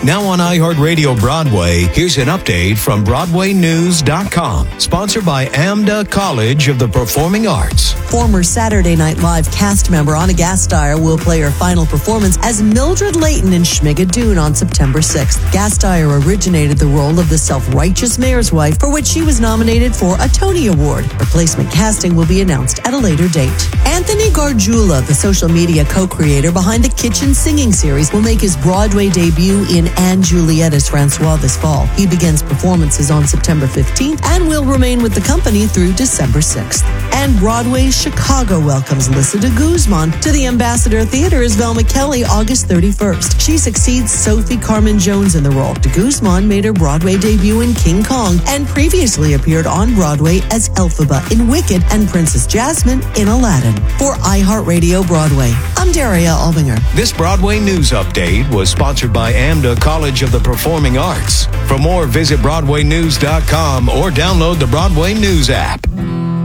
Now on iHeartRadio Broadway, here's an update from BroadwayNews.com. Sponsored by AMDA College of the Performing Arts. Former Saturday Night Live cast member Anna Gasteyer will play her final performance as Mildred Layton in Schmigadoon on September 6th. Gasteyer originated the role of the self-righteous mayor's wife, for which she was nominated for a Tony Award. Replacement casting will be announced at a later date. Anthony Gargiulo, the social media co-creator behind the Kitchen Singing series, will make his Broadway debut in & Juliet as Francois this fall. He begins performances on September 15th and will remain with the company through December 6th. And Broadway's Chicago welcomes Lissa de Guzman to the Ambassador Theater as Velma Kelly August 31st. She succeeds Sophie Carmen Jones in the role. De Guzman made her Broadway debut in King Kong and previously appeared on Broadway as Elphaba in Wicked and Princess Jasmine in Aladdin. For iHeartRadio Broadway, I'm Daria Albinger. This Broadway News Update was sponsored by AMDA College of the Performing Arts. For more, visit BroadwayNews.com or download the Broadway News app.